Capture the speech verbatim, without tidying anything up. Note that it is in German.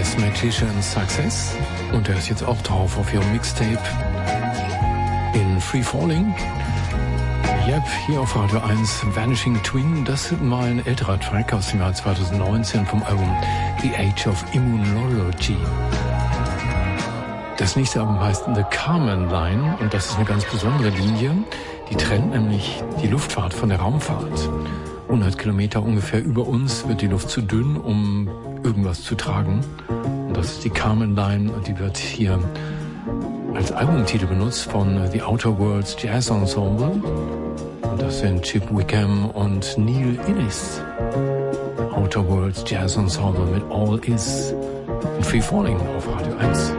Mathematician Success. Und der ist jetzt auch drauf auf ihrem Mixtape in Free Falling. Yep, hier auf Radio eins Vanishing Twin. Das ist mal ein älterer Track aus dem Jahr zwanzig neunzehn vom Album The Age of Immunology. Das nächste Album heißt The Kármán Line und das ist eine ganz besondere Linie. Die trennt nämlich die Luftfahrt von der Raumfahrt. hundert Kilometer ungefähr über uns wird die Luft zu dünn, um irgendwas zu tragen. Und das ist die Kármán Line und die wird hier als Albumtitel benutzt von The Outer Worlds Jazz Ensemble. Und das sind Chip Wickham und Neil Innes. Outer Worlds Jazz Ensemble mit All Is in Free Falling auf Radio eins.